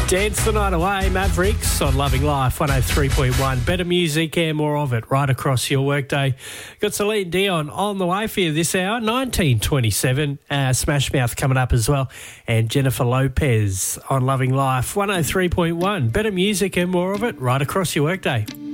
Dance the night away, Mavericks on Loving Life 103.1. Better music and more of it right across your workday. Got Celine Dion on the way for you this hour, 1927. Smash Mouth coming up as well. And Jennifer Lopez on Loving Life 103.1. Better music and more of it right across your workday.